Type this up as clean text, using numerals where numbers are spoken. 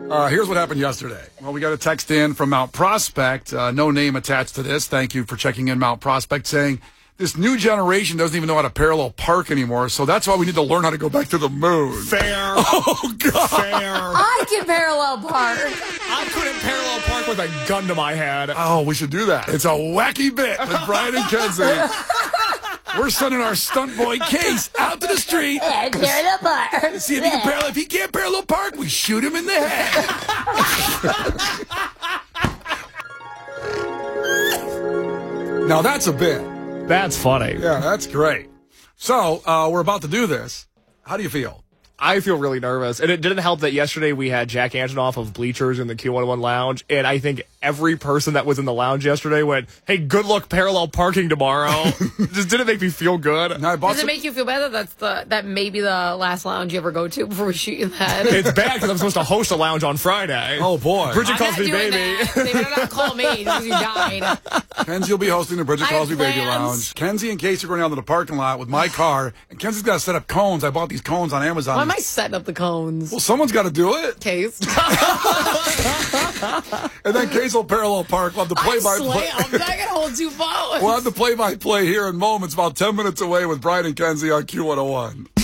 Here's what happened yesterday. Well, we got a text in from Mount Prospect, no name attached to this. Thank you for checking in, Mount Prospect, saying this new generation doesn't even know how to parallel park anymore, so that's why we need to learn how to go back to the moon. Fair. Oh, God. Fair. I can parallel park. I couldn't parallel park with a gun to my head. Oh, we should do that. It's a wacky bit with Brian and Kenzie. We're sending our stunt boy Case out to the street. And parallel park. See if he can parallel. If he can't parallel park, we shoot him in the head. Now that's a bit. That's funny. Yeah, that's great. So we're about to do this. How do you feel? I feel really nervous. And it didn't help that yesterday we had Jack Antonoff of Bleachers in the Q101 lounge, and I think every person that was in the lounge yesterday went, hey, good luck parallel parking tomorrow. Just didn't make me feel good. Now, Does it make you feel better that may be the last lounge you ever go to before we shoot you in the head? It's bad because I'm supposed to host a lounge on Friday. Oh, boy. Bridget I'm calls not me doing baby. that. They better not call me because you died. Kenzie will be hosting the Bridget I Calls Me have Baby plans. Lounge. Kenzie and Casey are going down to the parking lot with my car, and Kenzie's got to set up cones. I bought these cones on Amazon. Why am I setting up the cones? Well, someone's got to do it. Case. And then Case will parallel park. We'll have the play-by-play. I'm not going to hold two phones. We'll have the play-by-play here in moments, about 10 minutes away with Brian and Kenzie on Q101.